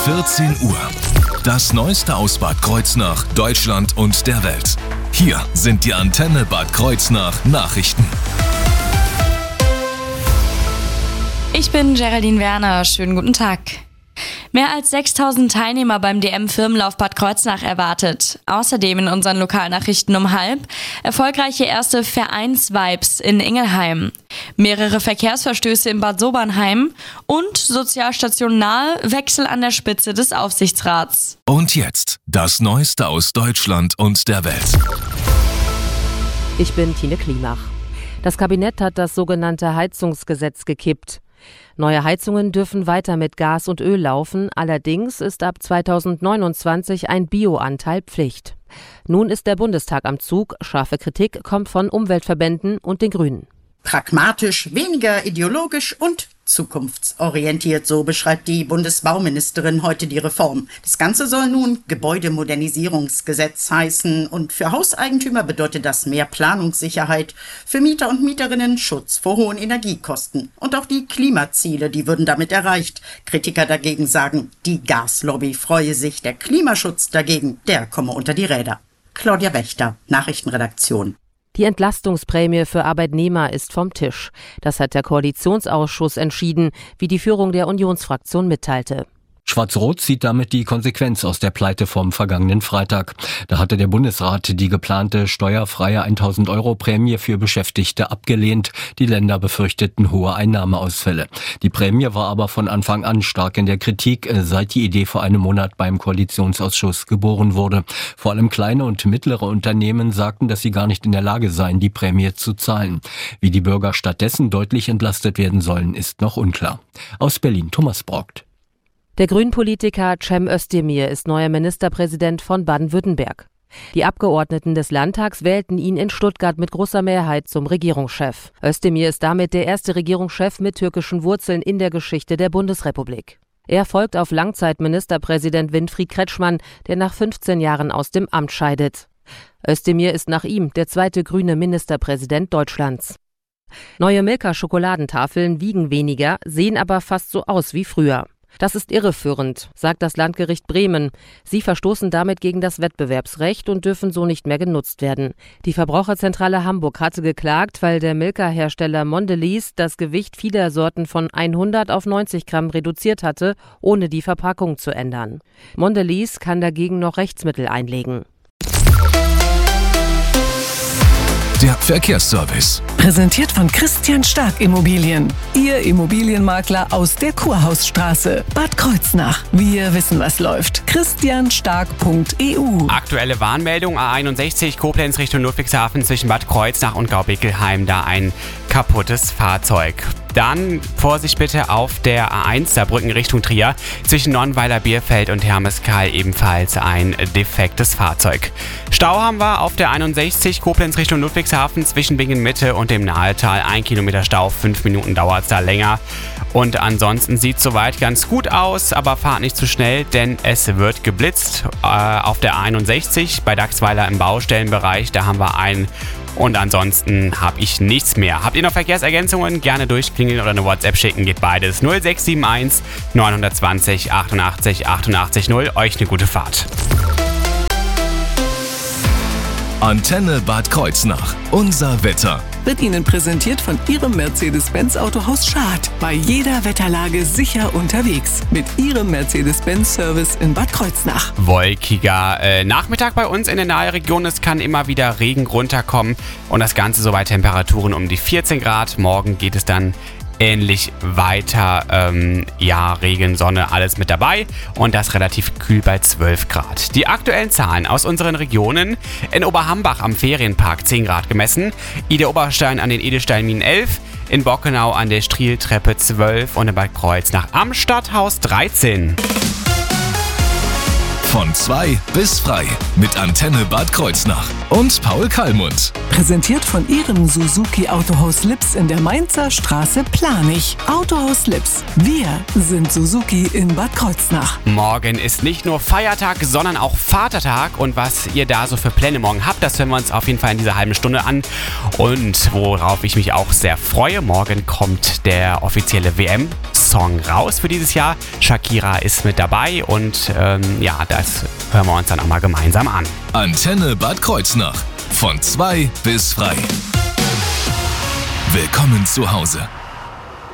14 Uhr. Das Neueste aus Bad Kreuznach, Deutschland und der Welt. Hier sind die Antenne Bad Kreuznach Nachrichten. Ich bin Geraldine Werner. Schönen guten Tag. Mehr als 6.000 Teilnehmer beim DM-Firmenlauf Bad Kreuznach erwartet. Außerdem in unseren Lokalnachrichten um 12:30 erfolgreiche erste Vereinsvibes in Ingelheim. Mehrere Verkehrsverstöße in Bad Sobernheim und Sozialstation Nahe, Wechsel an der Spitze des Aufsichtsrats. Und jetzt das Neueste aus Deutschland und der Welt. Ich bin Tine Klimach. Das Kabinett hat das sogenannte Heizungsgesetz gekippt. Neue Heizungen dürfen weiter mit Gas und Öl laufen, allerdings ist ab 2029 ein Bioanteil Pflicht. Nun ist der Bundestag am Zug, scharfe Kritik kommt von Umweltverbänden und den Grünen. Pragmatisch, weniger ideologisch und zukunftsorientiert, so beschreibt die Bundesbauministerin heute die Reform. Das Ganze soll nun Gebäudemodernisierungsgesetz heißen und für Hauseigentümer bedeutet das mehr Planungssicherheit, für Mieter und Mieterinnen Schutz vor hohen Energiekosten. Und auch die Klimaziele, die würden damit erreicht. Kritiker dagegen sagen, die Gaslobby freue sich, der Klimaschutz dagegen, der komme unter die Räder. Claudia Wächter, Nachrichtenredaktion. Die Entlastungsprämie für Arbeitnehmer ist vom Tisch. Das hat der Koalitionsausschuss entschieden, wie die Führung der Unionsfraktion mitteilte. Schwarz-Rot zieht damit die Konsequenz aus der Pleite vom vergangenen Freitag. Da hatte der Bundesrat die geplante steuerfreie 1.000 € Prämie für Beschäftigte abgelehnt. Die Länder befürchteten hohe Einnahmeausfälle. Die Prämie war aber von Anfang an stark in der Kritik, seit die Idee vor einem Monat beim Koalitionsausschuss geboren wurde. Vor allem kleine und mittlere Unternehmen sagten, dass sie gar nicht in der Lage seien, die Prämie zu zahlen. Wie die Bürger stattdessen deutlich entlastet werden sollen, ist noch unklar. Aus Berlin Thomas Brockt. Der Grünpolitiker Cem Özdemir ist neuer Ministerpräsident von Baden-Württemberg. Die Abgeordneten des Landtags wählten ihn in Stuttgart mit großer Mehrheit zum Regierungschef. Özdemir ist damit der erste Regierungschef mit türkischen Wurzeln in der Geschichte der Bundesrepublik. Er folgt auf Langzeitministerpräsident Winfried Kretschmann, der nach 15 Jahren aus dem Amt scheidet. Özdemir ist nach ihm der zweite grüne Ministerpräsident Deutschlands. Neue Milka-Schokoladentafeln wiegen weniger, sehen aber fast so aus wie früher. Das ist irreführend, sagt das Landgericht Bremen. Sie verstoßen damit gegen das Wettbewerbsrecht und dürfen so nicht mehr genutzt werden. Die Verbraucherzentrale Hamburg hatte geklagt, weil der Milka-Hersteller Mondelez das Gewicht vieler Sorten von 100 auf 90 Gramm reduziert hatte, ohne die Verpackung zu ändern. Mondelez kann dagegen noch Rechtsmittel einlegen. Der Verkehrsservice. Präsentiert von Christian Stark Immobilien. Ihr Immobilienmakler aus der Kurhausstraße. Bad Kreuznach. Wir wissen, was läuft. christianstark.eu. Aktuelle Warnmeldung A61 Koblenz Richtung Ludwigshafen zwischen Bad Kreuznach und Gaubickelheim. Da ein kaputtes Fahrzeug. Dann Vorsicht bitte auf der A1 Saarbrücken Richtung Trier. Zwischen Nonnweiler Bierfeld und Hermeskeil ebenfalls ein defektes Fahrzeug. Stau haben wir auf der 61 Koblenz Richtung Ludwigshafen zwischen Bingen Mitte und dem Nahetal. 1 Kilometer Stau, 5 Minuten dauert es da länger. Und ansonsten sieht es soweit ganz gut aus, aber fahrt nicht zu schnell, denn es wird geblitzt. Auf der 61 bei Dachsweiler im Baustellenbereich, da haben wir einen. Und ansonsten habe ich nichts mehr. Habt ihr noch Verkehrsergänzungen? Gerne durchklingeln oder eine WhatsApp schicken, geht beides. 0671 920 88 88 0. Euch eine gute Fahrt. Antenne Bad Kreuznach. Unser Wetter. Wird Ihnen präsentiert von Ihrem Mercedes-Benz Autohaus Schad. Bei jeder Wetterlage sicher unterwegs. Mit Ihrem Mercedes-Benz-Service in Bad Kreuznach. Wolkiger Nachmittag bei uns in der Naheregion. Es kann immer wieder Regen runterkommen. Und das Ganze so bei Temperaturen um die 14 Grad. Morgen geht es dann ähnlich weiter. Regen, Sonne, alles mit dabei. Und das relativ kühl bei 12 Grad. Die aktuellen Zahlen aus unseren Regionen. In Oberhambach am Ferienpark 10 Grad gemessen. Idar-Oberstein an den Edelsteinminen 11. In Bockenau an der Strieltreppe 12. Und in Bad Kreuznach am Stadthaus 13. Von 2 bis frei mit Antenne Bad Kreuznach und Paul Kallmund. Präsentiert von Ihrem Suzuki Autohaus Lips in der Mainzer Straße Planich. Autohaus Lips. Wir sind Suzuki in Bad Kreuznach. Morgen ist nicht nur Feiertag, sondern auch Vatertag. Und was ihr da so für Pläne morgen habt, das hören wir uns auf jeden Fall in dieser halben Stunde an. Und worauf ich mich auch sehr freue, morgen kommt der offizielle WM-Song raus für dieses Jahr. Shakira ist mit dabei und das hören wir uns dann auch mal gemeinsam an. Antenne Bad Kreuznach. Von 2 bis frei. Willkommen zu Hause.